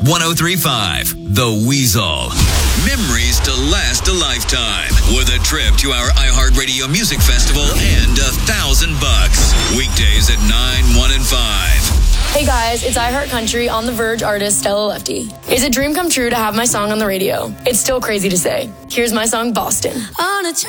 103.5 The Weasel. Memories to last a lifetime with a trip to our iHeartRadio Music Festival and $1,000. Weekdays at 9, 1, and 5. Hey guys, it's iHeartCountry on the Verge artist Stella Lefty. It's a dream come true to have my song on the radio. It's still crazy to say. Here's my song, Boston.